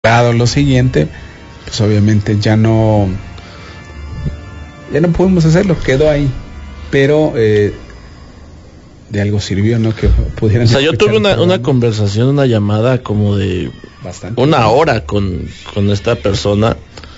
lo siguiente, pues obviamente ya no pudimos hacerlo, quedó ahí, pero de algo sirvió, ¿no? Que pudieran. O sea, yo tuve una conversación, una llamada como de bastante una hora con esta persona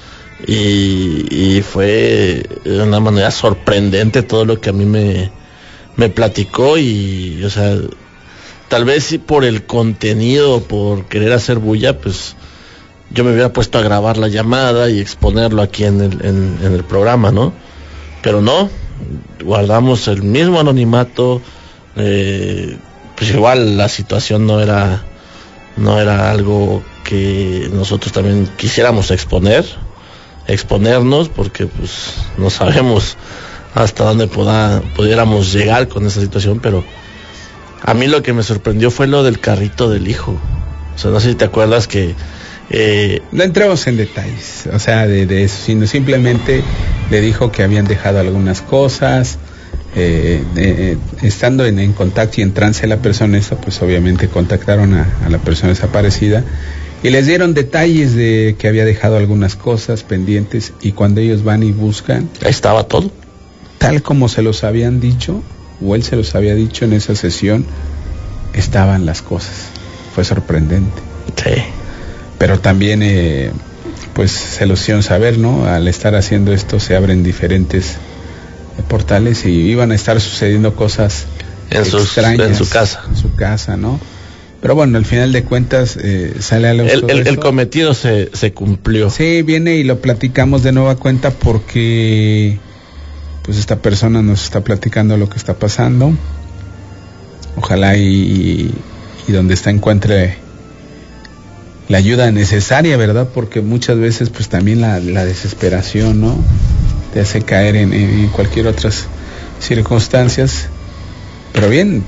y fue de una manera sorprendente todo lo que a mí me platicó y, o sea, tal vez si por el contenido, por querer hacer bulla, pues yo me hubiera puesto a grabar la llamada y exponerlo aquí en el programa, ¿no? Pero no, guardamos el mismo anonimato, pues igual la situación no era algo que nosotros también quisiéramos exponernos, porque pues no sabemos hasta dónde pudiéramos llegar con esa situación, pero a mí lo que me sorprendió fue lo del carrito del hijo. O sea, no sé si te acuerdas que no entramos en detalles, o sea, de eso, sino simplemente le dijo que habían dejado algunas cosas, estando en contacto y en trance la persona esa, pues obviamente contactaron a la persona desaparecida y les dieron detalles de que había dejado algunas cosas pendientes, y cuando ellos van y buscan, ahí estaba todo, tal como se los habían dicho, o él se los había dicho en esa sesión, estaban las cosas. Fue sorprendente. Sí. Pero también pues se los hicieron saber, ¿no? Al estar haciendo esto se abren diferentes portales y iban a estar sucediendo cosas extrañas en su casa, ¿no? Pero bueno, al final de cuentas sale a la luz. El cometido se cumplió. Sí, viene y lo platicamos de nueva cuenta porque pues esta persona nos está platicando lo que está pasando. Ojalá y donde está encuentre la ayuda necesaria, ¿verdad? Porque muchas veces pues también la desesperación, ¿no? Te hace caer en cualquier otras circunstancias. Pero bien,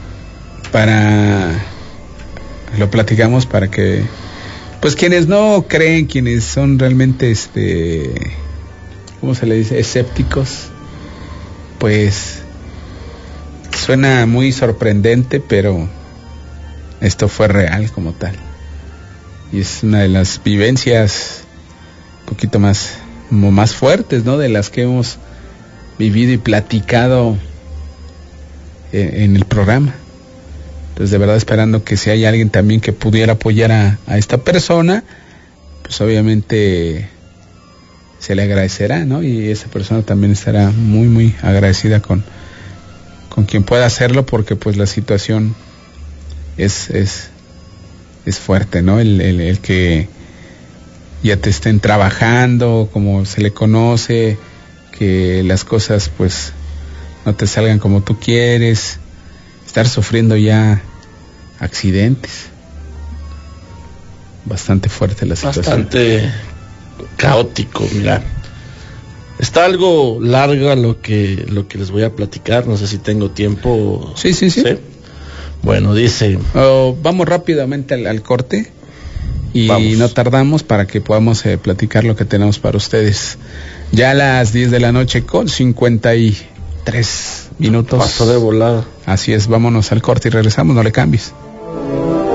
lo platicamos para que pues quienes no creen, quienes son realmente ¿cómo se le dice? Escépticos, pues suena muy sorprendente, pero esto fue real como tal. Y es una de las vivencias un poquito más fuertes, ¿no? De las que hemos vivido y platicado en el programa. Entonces, de verdad, esperando que si hay alguien también que pudiera apoyar a esta persona, pues obviamente se le agradecerá, ¿no? Y esa persona también estará muy, muy agradecida con quien pueda hacerlo, porque pues la situación es fuerte, ¿no? El que ya te estén trabajando como se le conoce, que las cosas pues no te salgan como tú quieres, estar sufriendo ya accidentes. Bastante fuerte la situación. Bastante caótico, mira. Está algo larga lo que les voy a platicar, no sé si tengo tiempo. Sí. Bueno, dice... vamos rápidamente al corte y vamos. No tardamos para que podamos platicar lo que tenemos para ustedes. Ya a las 10 de la noche con 53 minutos. Pasó de volada. Así es, vámonos al corte y regresamos, no le cambies.